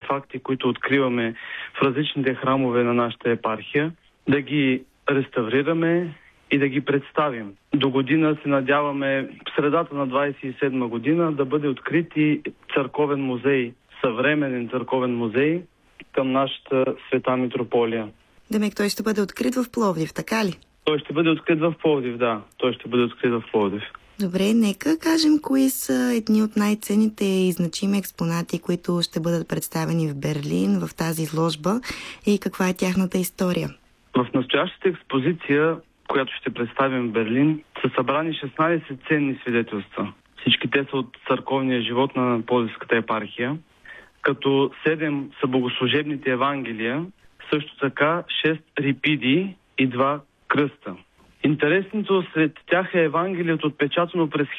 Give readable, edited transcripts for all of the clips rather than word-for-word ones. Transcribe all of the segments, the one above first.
артефакти, които откриваме в различните храмове на нашата епархия, да ги реставрираме и да ги представим. До година се надяваме в средата на 27 година да бъде открит и църковен музей, съвременен църковен музей към нашата света митрополия. Демек той ще бъде открит в Пловдив, така ли? Той ще бъде открит в Пловдив, да. Той ще бъде открит в Пловдив. Добре, нека кажем кои са едни от най-ценните и значими експонати, които ще бъдат представени в Берлин, в тази изложба и каква е тяхната история. В настоящата експозиция, която ще представим в Берлин, са събрани 16 ценни свидетелства. Всички те са от църковния живот на Пловдивската епархия, като 7 са богослужебните евангелия, също така 6 рипиди и 2 кръста. Интересното сред тях е Евангелието, отпечатано през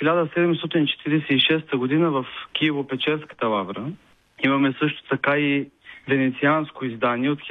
1746 година в Киево-Печерската лавра. Имаме също така и венецианско издание от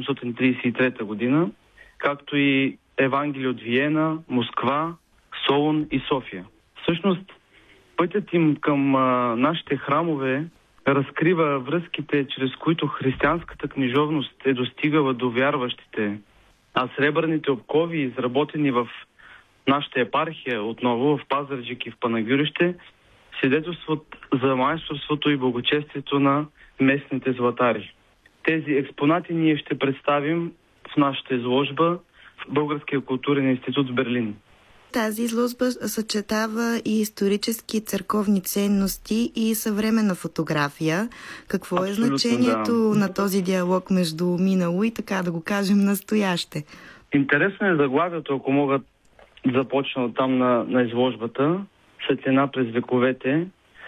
1833 година, както и Евангелие от Виена, Москва, Солун и София. Всъщност, пътят им към нашите храмове разкрива връзките, чрез които християнската книжовност е достигала до вярващите, а сребърните обкови, изработени в нашата епархия, отново в Пазарджик и в Панагюрище, свидетелстват за майсторството и благочестието на местните златари. Тези експонати ние ще представим в нашата изложба в Българския културен институт в Берлин. Тази изложба съчетава и исторически църковни ценности и съвременна фотография. Какво Абсолютно, е значението на този диалог между минало и, така да го кажем, настояще? Интересно е заглавието, ако мога да започна от там на изложбата, светлина през вековете,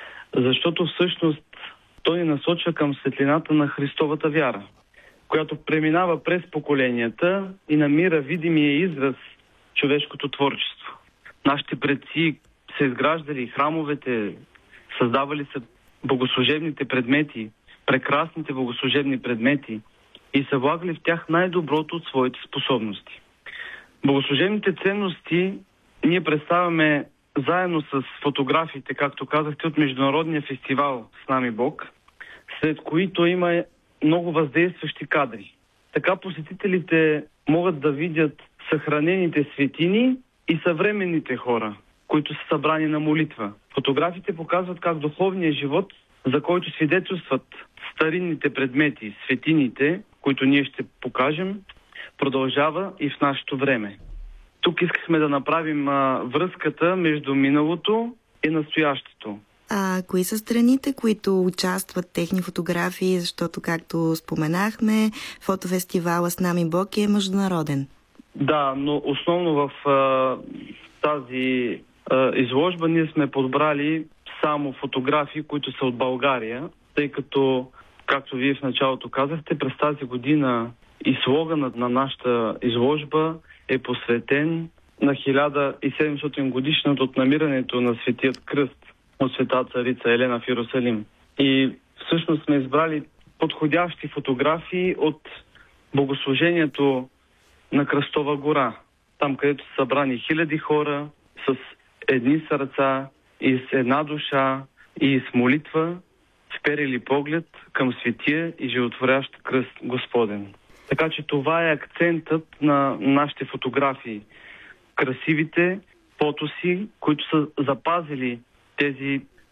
защото всъщност той ни насочва към светлината на Христовата вяра, която преминава през поколенията и намира видимия израз човешкото творчество. Нашите предци са изграждали храмовете, създавали са богослужебните предмети, прекрасните богослужебни предмети и са влагали в тях най-доброто от своите способности. Богослужебните ценности ние представяме заедно с фотографиите, както казахте, от Международния фестивал "С нами Бог", след които има много въздействащи кадри. Така посетителите могат да видят съхранените светини и съвременните хора, които са събрани на молитва. Фотографите показват как духовният живот, за който свидетелстват старинните предмети, светините, които ние ще покажем, продължава и в нашето време. Тук искахме да направим връзката между миналото и настоящето. А кои са страните, които участват техни фотографии, защото, както споменахме, фотофестивала "С нами Бог" е международен? Да, но основно в тази изложба ние сме подбрали само фотографии, които са от България, тъй като, както вие в началото казахте, през тази година и слоганът на нашата изложба е посветен на 1700 годишната от намирането на Светият кръст от света царица Елена в Йерусалим. И всъщност сме избрали подходящи фотографии от богослужението на Кръстова гора, там където са събрани хиляди хора с едни сърца и с една душа и с молитва, вперили поглед към светия и животворящ кръст Господен. Така че това е акцентът на нашите фотографии. Красивите фотоси, които са запазили тези